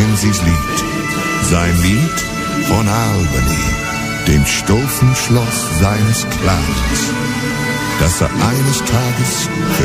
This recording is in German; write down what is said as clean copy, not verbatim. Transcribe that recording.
sangen sie's Lied. Sein Lied von Albany, dem Stufenschloss seines Clans, das er eines Tages